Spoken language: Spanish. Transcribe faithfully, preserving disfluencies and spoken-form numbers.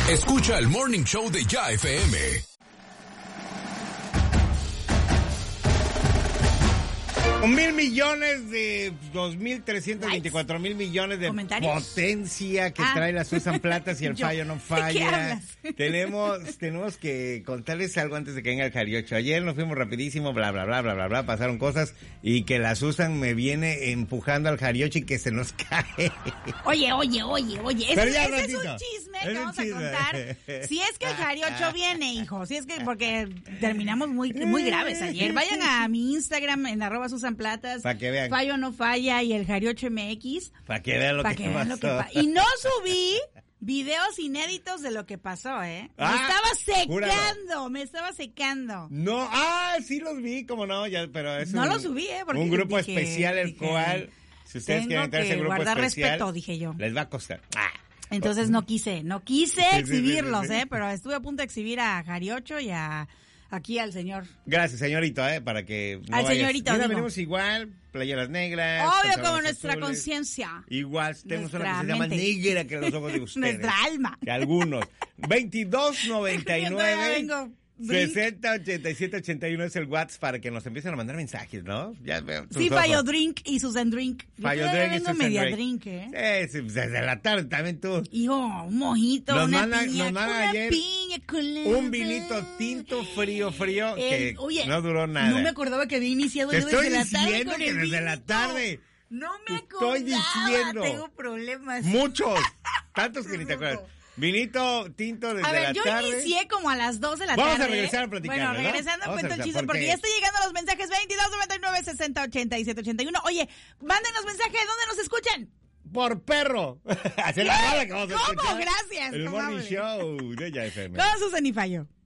Escucha el Morning Show de Ya F M. Con mil millones de dos mil trescientos veinticuatro mil millones de potencia que ah. trae la Susan Platas y el Yo, fallo no falla. Tenemos, tenemos que contarles algo antes de que venga el Jariocho. Ayer nos fuimos rapidísimo, bla, bla, bla, bla, bla, bla, pasaron cosas y que la Susan me viene empujando al Jariocho y que se nos cae. Oye, oye, oye, oye, ese, ese es un chisme que vamos chisme. a contar. Si es que el Jariocho viene, hijo, si es que, porque terminamos muy, muy graves ayer. Vayan a mi Instagram en arroba Susan Platas, para que vean. Fallo no falla y el Jariocho M X. Para que vean lo pa que, que vean pasó. Lo que pa- y no subí videos inéditos de lo que pasó, ¿eh? Me ah, estaba secando, júralo. me estaba secando. No, ah, sí los vi, como no, ya, pero es no un, los subí, ¿eh? Porque un grupo dije, especial el dije, cual, si ustedes quieren entrar a ese grupo guardar especial, respeto, dije yo. les va a costar. Ah. Entonces no quise, no quise sí, exhibirlos, sí, sí, sí. ¿eh? Pero estuve a punto de exhibir a Jariocho y a aquí al señor. Gracias, señorito, ¿eh? Para que no al vayas. señorito. Mira, venimos igual, playeras negras. Obvio, como nuestra conciencia. Igual, tenemos nuestra una conciencia más negra que los ojos de ustedes. Nuestra alma. Que algunos. veintidós noventa y nueve sesenta ochenta y siete ochenta y uno es el WhatsApp para que nos empiecen a mandar mensajes, ¿no? Ya veo. Sí, Fallo Drink y Susan Drink. Fallo Drink y Susan media Drink. drink, ¿eh? Sí, sí, desde la tarde también tú. Hijo, un mojito, nos una mandan, piña, nos mandan una ayer piña con un vinito tinto frío, frío, el, que oye, no duró nada. No me acordaba que había iniciado Te yo desde la tarde diciendo con que el desde vinito. la tarde. No me acordaba. Estoy diciendo. Tengo problemas. Muchos. Tantos que ni te acuerdas. Vinito tinto desde a ver, la yo tarde. yo inicié como a las dos de la Vamos tarde. Vamos a regresar a platicar, Bueno, ¿verdad? regresando Vamos cuento el chiste, porque... porque ya están llegando los mensajes veintidós noventa y nueve sesenta ochenta y siete ochenta y uno. Oye, mándenos mensajes, ¿dónde nos escuchan? Por perro. Hacer la hora que vamos a ¿Cómo? escuchar. Gracias. El Morning Show de Ya F M. Con Susan y Fallo.